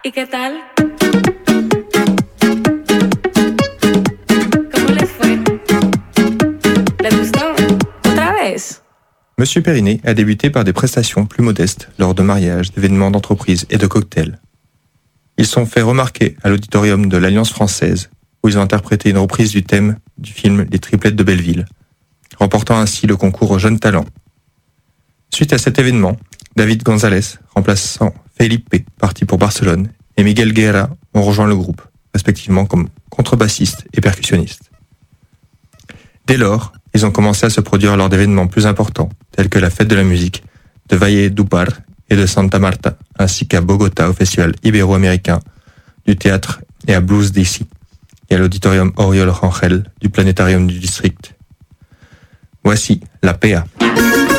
¿Y qué tal? ¿Cómo les fue? ¿Les gustó? ¿Otra vez? Monsieur Periné a débuté par des prestations plus modestes lors de mariages, d'événements d'entreprise et de cocktails. Ils sont fait remarquer à l'auditorium de l'Alliance française, où ils ont interprété une reprise du thème du film Les Triplettes de Belleville, remportant ainsi le concours aux jeunes talents. Suite à cet événement, David González, remplaçant Felipe, parti pour Barcelone, et Miguel Guerra ont rejoint le groupe, respectivement comme contrebassiste et percussionniste. Dès lors, ils ont commencé à se produire lors d'événements plus importants, tels que la fête de la musique de Valledupar et de Santa Marta, ainsi qu'à Bogota au festival ibéro-américain du théâtre et à Blues DC, et à l'auditorium Oriol Rangel du planétarium du district. Voici La PA.